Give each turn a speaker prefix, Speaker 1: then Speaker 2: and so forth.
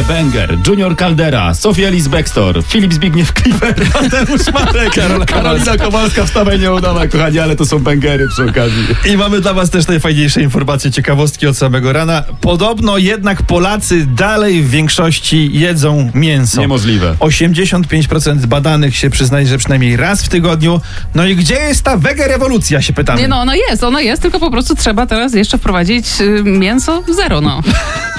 Speaker 1: Węgier, Junior Caldera, Sofia Lis Bextor, Filip Zbigniew Kliper, Mateusz Marek, Karolina Kowalska, wstawaj nieudana, kochani, ale to są węgery przy okazji.
Speaker 2: I mamy dla was też najfajniejsze informacje, ciekawostki od samego rana. Podobno jednak Polacy dalej w większości jedzą mięso.
Speaker 1: Niemożliwe.
Speaker 2: 85% badanych się przyznaje, że przynajmniej raz w tygodniu. No i gdzie jest ta wegerewolucja, się pytamy.
Speaker 3: Nie, no ona jest, tylko po prostu trzeba teraz jeszcze wprowadzić mięso zero, no.